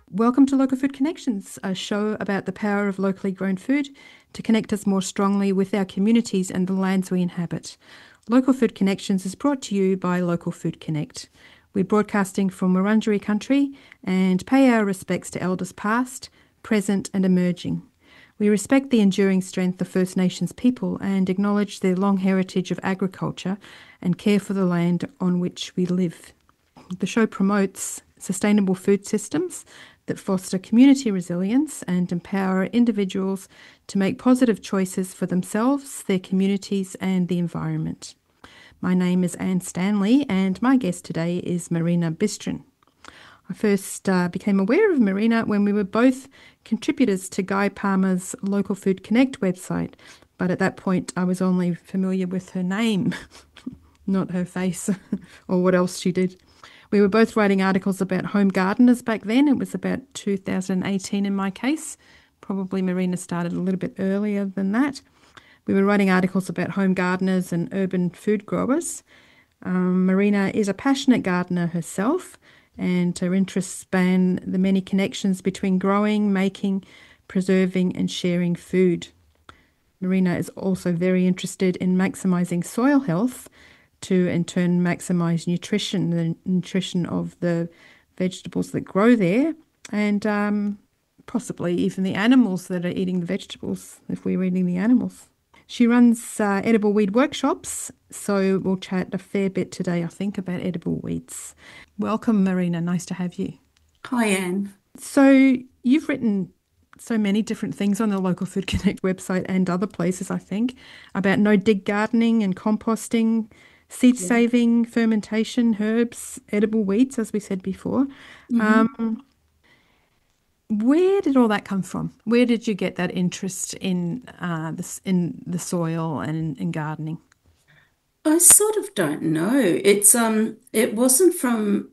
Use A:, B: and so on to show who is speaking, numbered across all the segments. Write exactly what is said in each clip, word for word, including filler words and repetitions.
A: Welcome to Local Food Connections, a show about the power of locally grown food to connect us more strongly with our communities and the lands we inhabit. Local Food Connections is brought to you by Local Food Connect. We're broadcasting from Wurundjeri country and pay our respects to elders past, present and emerging. We respect the enduring strength of First Nations people and acknowledge their long heritage of agriculture and care for the land on which we live. The show promotes sustainable food systems that foster community resilience and empower individuals to make positive choices for themselves, their communities and the environment. My name is Anne Stanley and my guest today is Marina Bistrin. I first uh, became aware of Marina when we were both contributors to Guy Palmer's Local Food Connect website, but at that point I was only familiar with her name, not her face or what else she did. We were both writing articles about home gardeners back then. It was about two thousand eighteen in my case. Probably Marina started a little bit earlier than that. We were writing articles about home gardeners and urban food growers. Um, Marina is a passionate gardener herself, and her interests span the many connections between growing, making, preserving and sharing food. Marina is also very interested in maximising soil health to in turn maximise nutrition, the nutrition of the vegetables that grow there, and um, possibly even the animals that are eating the vegetables, if we're eating the animals. She runs uh, edible weed workshops, so we'll chat a fair bit today, I think, about edible weeds. Welcome, Marina. Nice to have you.
B: Hi, Anne.
A: So you've written so many different things on the Local Food Connect website and other places, I think, about no-dig gardening and composting, seed
B: Yeah.
A: saving, fermentation, herbs, edible weeds, as we said before.
B: hmm
A: Um, where did all that come from? Where did you get that interest in uh, this in the soil and in, in gardening?
B: I sort of don't know. It's um, it wasn't from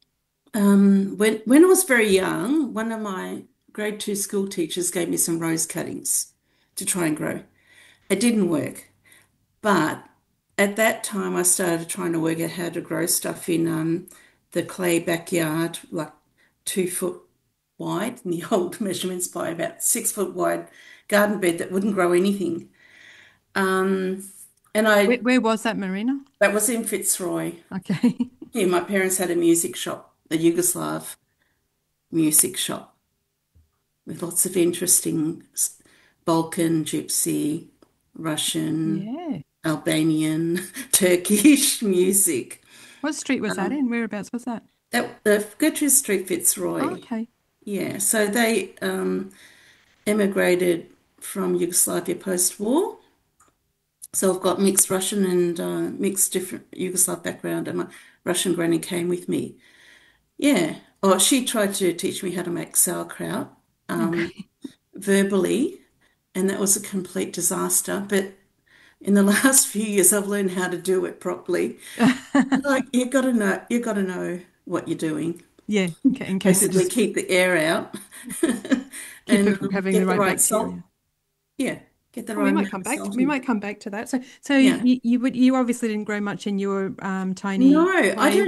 B: um when when I was very young. One of my grade two school teachers gave me some rose cuttings to try and grow. It didn't work, but at that time I started trying to work out how to grow stuff in um the clay backyard, like two foot wide, and the old measurements by about six foot wide garden bed that wouldn't grow anything. Um, and
A: Where,
B: I
A: where was that, Marina?
B: That was in Fitzroy.
A: Okay.
B: Yeah, my parents had a music shop, a Yugoslav music shop with lots of interesting s- Balkan, Gypsy, Russian,
A: Yeah.
B: Albanian, Turkish music.
A: What street was that
B: Um,
A: in? Whereabouts was that?
B: that uh, Gertrude Street,
A: Oh,
B: Fitzroy.
A: okay.
B: Yeah, so they um, emigrated from Yugoslavia post-war. So I've got mixed Russian and uh, mixed different Yugoslav background, and my Russian granny came with me. Yeah. Oh, she tried to teach me how to make sauerkraut um,
A: Okay.
B: verbally, and that was a complete disaster. But in the last few years, I've learned how to do it properly. Like you got to know, you got to know what you're doing.
A: Yeah, okay, in case it
B: Basically,
A: just
B: keep the air out
A: keep
B: and
A: it from
B: um,
A: having the
B: get the
A: right
B: right salt.
A: bacteria.
B: Yeah, get the
A: Oh, we
B: right
A: might
B: amount
A: come
B: of
A: back to
B: salt
A: we
B: in.
A: might come back to that. So so
B: Yeah.
A: you you would you obviously didn't grow much in your um
B: No,
A: tiny
B: I
A: clay.
B: don't